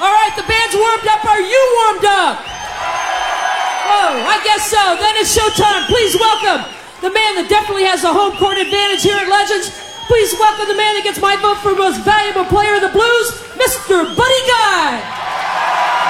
All right, the band's warmed up. Are you warmed up? Oh, I guess so. Then it's showtime. Please welcome the man that definitely has the home court advantage here at Legends. Please welcome the man that gets my vote for most valuable player of the Blues, Mr. Buddy